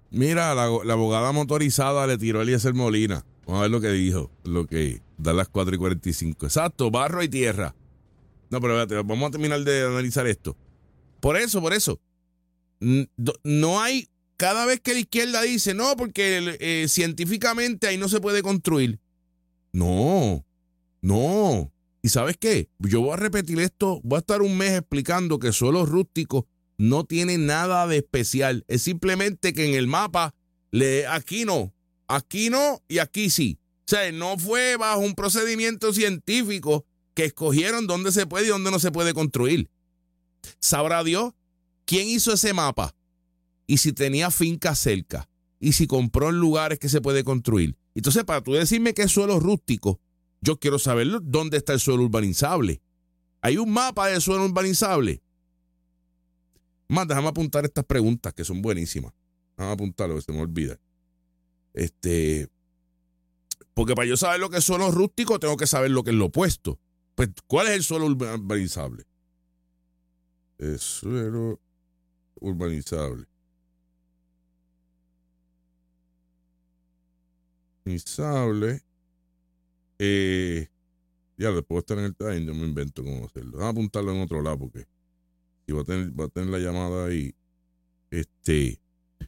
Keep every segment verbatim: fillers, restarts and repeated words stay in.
Mira, la, la abogada motorizada le tiró a Eliezer Molina. Vamos a ver lo que dijo. Lo que da las cuatro y cuarenta y cinco. Exacto, barro y tierra. No, pero espérate, vamos a terminar de analizar esto. Por eso, por eso. No hay, cada vez que la izquierda dice, no, porque eh, científicamente ahí no se puede construir. No, no. ¿Y sabes qué? Yo voy a repetir esto, voy a estar un mes explicando que suelos rústicos no tiene nada de especial. Es simplemente que en el mapa, le, aquí no, aquí no y aquí sí. O sea, no fue bajo un procedimiento científico que escogieron dónde se puede y dónde no se puede construir. Sabrá Dios quién hizo ese mapa y si tenía fincas cerca y si compró en lugares que se puede construir. Entonces, para tú decirme que es suelo rústico, yo quiero saber dónde está el suelo urbanizable. ¿Hay un mapa de suelo urbanizable? Más, déjame apuntar estas preguntas que son buenísimas. Déjame apuntarlo, que se me olvida. Este, porque para yo saber lo que es suelo rústico, tengo que saber lo que es lo opuesto. Pues, ¿cuál es el suelo urbanizable? El suelo urbanizable. Urbanizable. Eh, ya, después de estar en el time, yo me invento cómo hacerlo. Déjame apuntarlo en otro lado porque y va a tener, va a tener la llamada ahí. Este.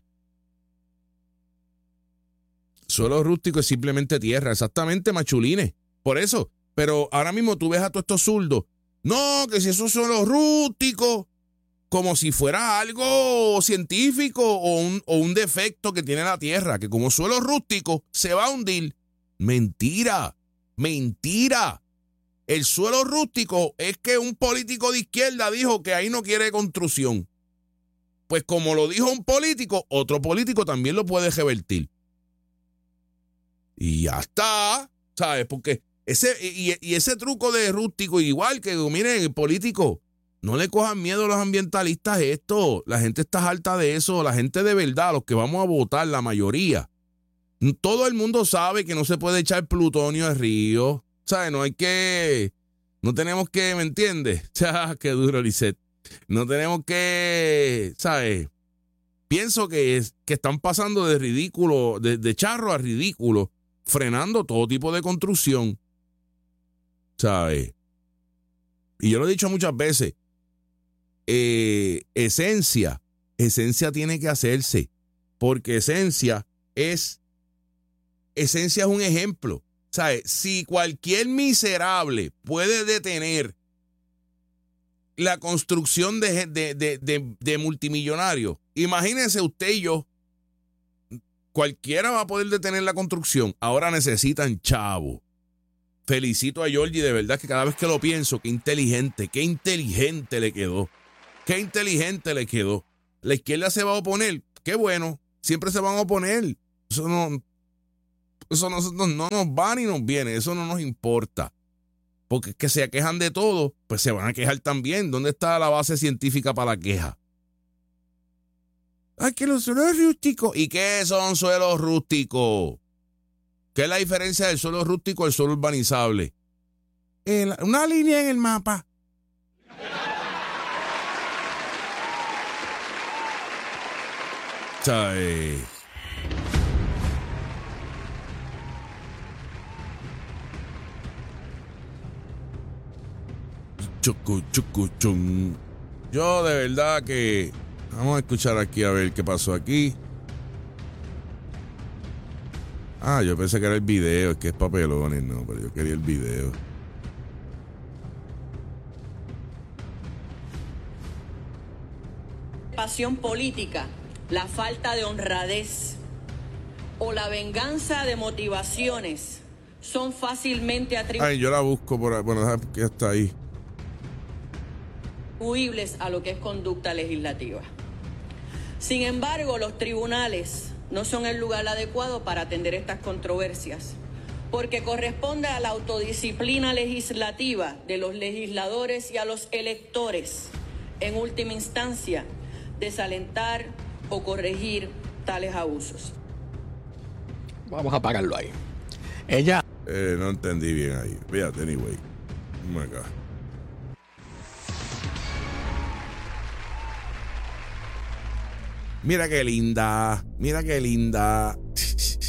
Suelo rústico es simplemente tierra. Exactamente, machulines. Por eso. Pero ahora mismo tú ves a todos estos zurdos. No, que si eso es suelo rústico. Como si fuera algo científico o un, o un defecto que tiene la tierra. Que como suelo rústico se va a hundir. Mentira. Mentira. El suelo rústico es que un político de izquierda dijo que ahí no quiere construcción. Pues como lo dijo un político, otro político también lo puede revertir. Y ya está, ¿sabes? Porque ese, y, y ese truco de rústico, igual que, miren, el político, no le cojan miedo a los ambientalistas esto. La gente está harta de eso. La gente de verdad, los que vamos a votar, la mayoría. Todo el mundo sabe que no se puede echar plutonio al río. ¿Sabes? No hay que, no tenemos que, ¿me entiendes? Ya, qué duro, Lisette. No tenemos que, ¿sabes? Pienso que, es, que están pasando de ridículo, de, de charro a ridículo, frenando todo tipo de construcción. ¿Sabes? Y yo lo he dicho muchas veces, eh, esencia, esencia tiene que hacerse, porque esencia es, esencia es un ejemplo. ¿Sabes? Si cualquier miserable puede detener la construcción de, de, de, de, de multimillonarios, imagínense usted y yo, cualquiera va a poder detener la construcción. Ahora necesitan chavo. Felicito a Georgie, de verdad que cada vez que lo pienso, qué inteligente, qué inteligente le quedó. Qué inteligente le quedó. La izquierda se va a oponer, qué bueno, siempre se van a oponer. Eso no... Eso no, no, no nos va ni nos viene, eso no nos importa. Porque que se quejan de todo, pues se van a quejar también. ¿Dónde está la base científica para la queja? Ay, que los suelos rústicos. ¿Y qué son suelos rústicos? ¿Qué es la diferencia del suelo rústico y el suelo urbanizable? El, una línea en el mapa. ¿Sabes? Chucu, chucu, chum. Yo de verdad que vamos a escuchar aquí a ver qué pasó aquí. Ah, yo pensé que era el video, es que es papelones, no, pero yo quería el video. Pasión política, la falta de honradez o la venganza de motivaciones son fácilmente atribuibles. Ay, yo la busco por ahí, bueno, que está ahí. a lo que es conducta legislativa. Sin embargo, los tribunales no son el lugar adecuado para atender estas controversias, porque corresponde a la autodisciplina legislativa de los legisladores y a los electores, en última instancia, desalentar o corregir tales abusos. Vamos a pararlo ahí. Ella... Eh, no entendí bien ahí. Fíjate, anyway. Oh my God. Mira qué linda, mira qué linda.